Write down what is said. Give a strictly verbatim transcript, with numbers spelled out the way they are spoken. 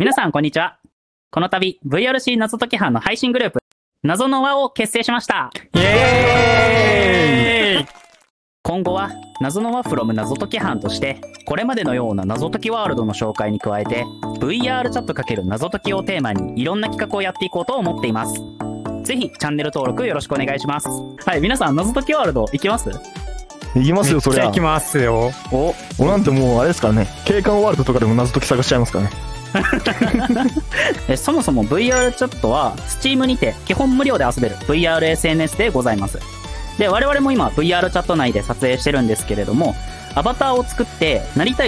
皆さんこんにちは。この度 ブイアールシー 謎解き班の配信グループ謎の輪を結成しました。 イエーイ。 今後は謎の輪 from 謎解き班としてこれまでのような謎解きワールドの紹介に加えて ブイアール チャット×謎解きをテーマにいろんな企画をやっていこうと思っています。ぜひチャンネル登録よろしくお願いします。はい、皆さん謎解きワールド行きます？ 行きますよ、そりゃ。 行きますよ。 おおなんてもうあれですからね、景観ワールドとかでも謎解き探しちゃいますからね。 えそもそも ブイアール チャットは Steam にて基本無料で遊べる ブイアールエスエヌエス でございます。で我々も今 ブイアール チャット内で撮影してるんですけれども、アバターを作ってなりたい